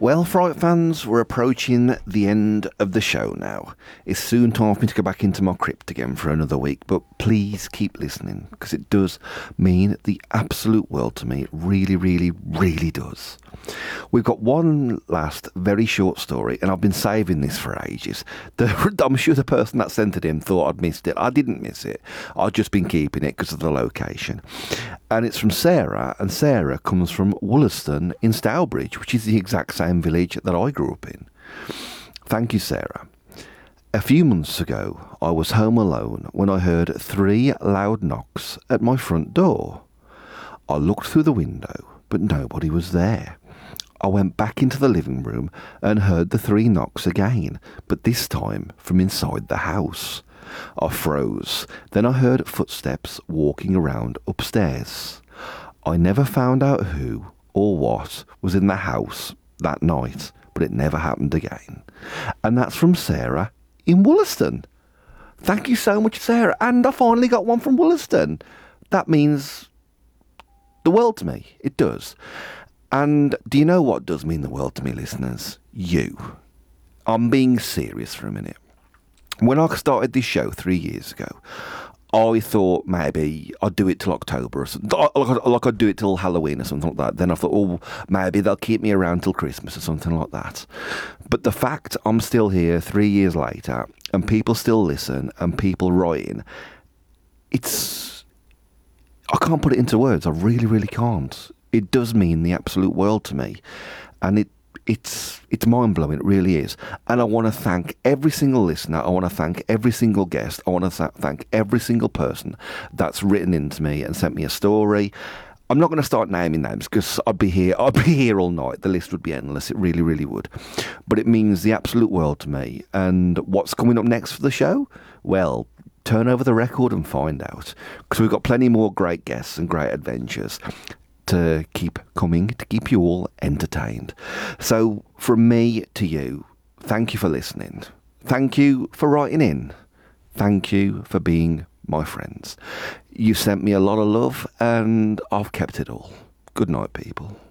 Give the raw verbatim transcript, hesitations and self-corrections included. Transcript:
Well, Fright fans, we're approaching the end of the show now. It's soon time for me to go back into my crypt again for another week, but please keep listening, because it does mean the absolute world to me. It really, really, really does. We've got one last very short story, and I've been saving this for ages. The, I'm sure the person that sent it in thought I'd missed it. I didn't miss it. I've just been keeping it because of the location. And it's from Sarah, and Sarah comes from Wollaston in Stourbridge, which is the exact same village that I grew up in. Thank you, Sarah. A few months ago, I was home alone when I heard three loud knocks at my front door. I looked through the window, but nobody was there. I went back into the living room and heard the three knocks again, but this time from inside the house. I froze. Then I heard footsteps walking around upstairs. I never found out who or what was in the house that night, but it never happened again. And that's from Sarah in Wollaston. Thank you so much, Sarah. And I finally got one from Wollaston. That means the world to me. It does. And do you know what does mean the world to me, listeners? You. I'm being serious for a minute. When I started this show three years ago, I thought maybe I'd do it till October or something. Like I'd do it till Halloween or something like that. Then I thought, oh, maybe they'll keep me around till Christmas or something like that. But the fact I'm still here three years later and people still listen and people writing, it's... I can't put it into words. I really, really can't. It does mean the absolute world to me. And it It's it's mind-blowing, it really is. And I want to thank every single listener. I want to thank every single guest. I want to th- thank every single person that's written into me and sent me a story. I'm not going to start naming names because I'd be here I'd be here all night. The list would be endless. It really, really would. But it means the absolute world to me. And what's coming up next for the show? Well, turn over the record and find out. Because we've got plenty more great guests and great adventures to keep coming, to keep you all entertained. So from me to you, thank you for listening. Thank you for writing in. Thank you for being my friends. You sent me a lot of love and I've kept it all. Good night, people.